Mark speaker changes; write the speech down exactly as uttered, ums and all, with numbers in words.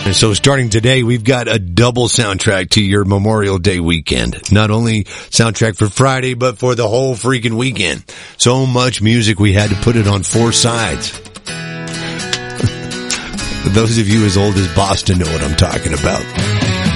Speaker 1: And so starting today, we've got a double soundtrack to your Memorial Day weekend. Not only soundtrack for Friday, but for the whole freaking weekend. So much music, we had to put it on four sides. Those of you as old as Boston know what I'm talking about.